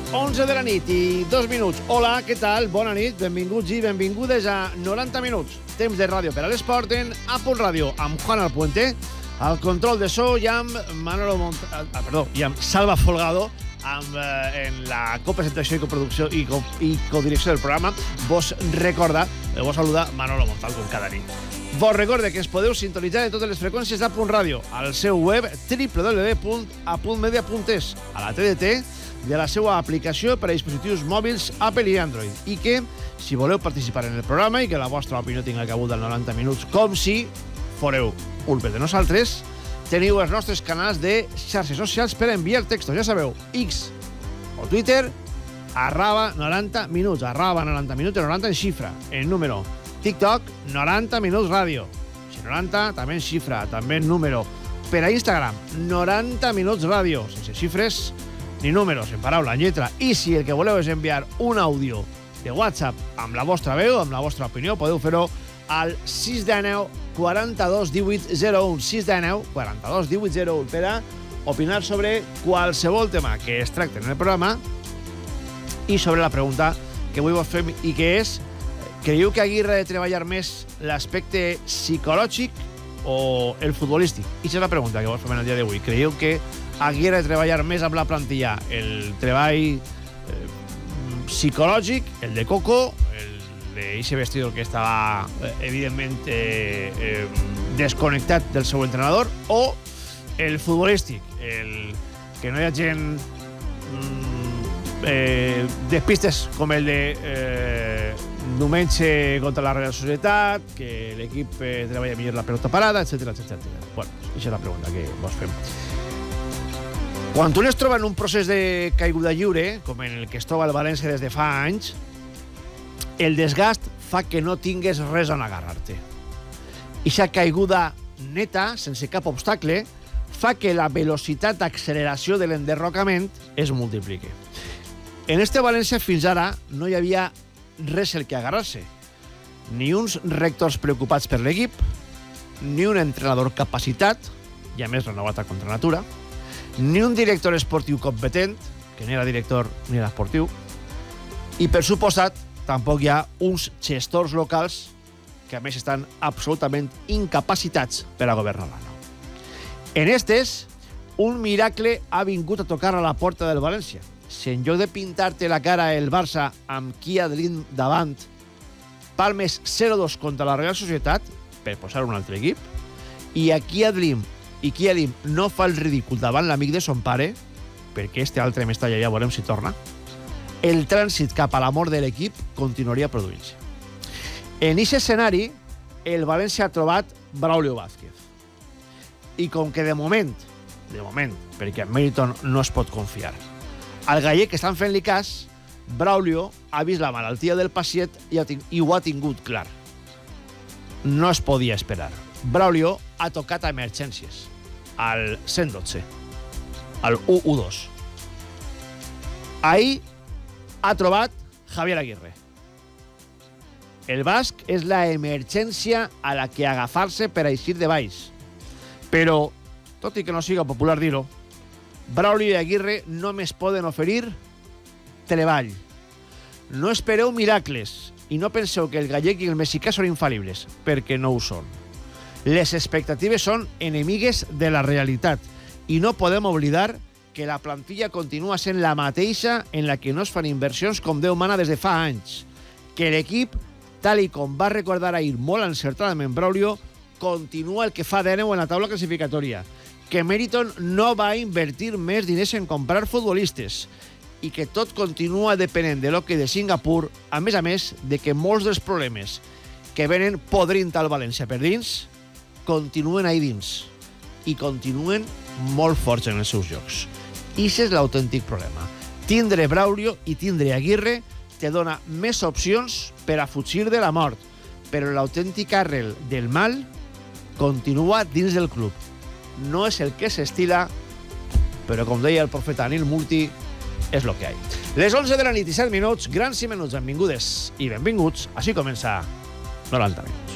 11 de la nit i 2 minuts. Hola, què tal? Bona nit, benvinguts i benvingudes a 90 minuts. Temps de ràdio per a l'esport en A Punt Ràdio, amb Juan Alpuente, al control de so i amb i amb Salva Folgado, en la copresentació i coproducció i codirecció del programa. Vos saluda Manolo Montal, com cada nit. Vos recorde que ens podeu sintonitzar en totes les freqüències d'A Punt Ràdio, al seu web www.apuntmedia.es, a la TDT, de la seva aplicació per a dispositius mòbils Apple i Android, i que, si voleu participar en el programa i que la vostra opinió tinga cabuda en 90 minuts, com si foreu ulpes de nosaltres, teniu els nostres canals de xarxes socials per enviar textos. Ja sabeu, X o Twitter, @90 minuts, @90 minuts, 90 en xifra, en número. TikTok, 90 minuts ràdio. Si 90, també en xifra, també en número. Per a Instagram, 90 minuts ràdio, sense xifres ni números, en paraula, en lletra. I si el que voleu és enviar un àudio de WhatsApp amb la vostra veu, amb la vostra opinió, podeu fer-ho al 619 42 18 01, 619 42 18 01, per a opinar sobre qualsevol tema que es tracti en el programa i sobre la pregunta que avui vos fem, i que és: creieu que Aguirre ha de treballar més l'aspecte psicològic o el futbolístic? I és la pregunta que vos fem el dia d'avui. Creieu que Aguirre ha de treballar més amb la plantilla el treball psicològic, el de Coco, el d'eixe vestidor que estava evidentment desconnectat del seu entrenador, o el futbolístic, el que no hi ha gent despistes com el de diumenge contra la Real Societat, que l'equip treballa millor la pelota parada, etcètera. Bueno, aquesta és la pregunta que vos fem. Quan un es troba en un procés de caiguda lliure, com en el que es troba el València des de fa anys, el desgast fa que no tingues res on agarrar-te. Ixa caiguda neta, sense cap obstacle, fa que la velocitat d'acceleració de l'enderrocament es multiplique. En este València fins ara no hi havia res el que agarrar-se. Ni uns rectors preocupats per l'equip, ni un entrenador capacitat, i a més renovat a contra natura, ni un director esportiu competent, que ni era director ni era esportiu, i per suposat tampoc hi ha uns gestors locals que a més estan absolutament incapacitats per a governar l'Ano. En estes, un miracle ha vingut a tocar a la porta del València. Si en lloc de pintar-te la cara el Barça amb Kia Dream davant, palmes 0-2 contra la Real Societat, per posar un altre equip, i a Kia Dream no fa el ridícul davant l'amic de son pare, perquè este altre Mestalla ja veurem si torna, el trànsit cap a la mort de l'equip continuaria produint-se. En aquest escenari, el València ha trobat Braulio Vázquez. I com que de moment, perquè en Meriton no es pot confiar, al gallec que estan fent-li cas, Braulio ha vist la malaltia del pacient i ho ha tingut clar. No es podia esperar. Braulio ha tocat a emergències, al 112, al 112. Ahir ha trobat Javier Aguirre. El basc és la emergència a la que agafar-se per a eixir de baix. Però, tot i que no siga popular dir-ho, Braulio i Aguirre només poden oferir treball. No espereu miracles i no penseu que el gallec i el mexicà són infal·libles, perquè no ho són. Les expectatives són enemigues de la realitat i no podem oblidar que la plantilla continua sent la mateixa en la que no es fan inversions com Déu mana des de fa anys, que l'equip, tal i com va recordar ahir molt encertadament Braulio, continua el que fa d'Eneu en la taula classificatòria, que Meriton no va invertir més diners en comprar futbolistes i que tot continua depenent de l'hoquei de Singapur, a més de que molts dels problemes que venen podrint al València per dins continuen ahí dins i continuen molt forts en els seus jocs. I aquest és l'autèntic problema. Tindre Braulio i tindre Aguirre te dona més opcions per a fugir de la mort, però l'autèntica arrel del mal continua dins del club. No és el que s'estila, però com deia el profeta Anil Murti, és lo que hay. Les 11 de la nit i 7 minuts, grans i menuts, benvingudes i benvinguts. Així comença 90 minuts.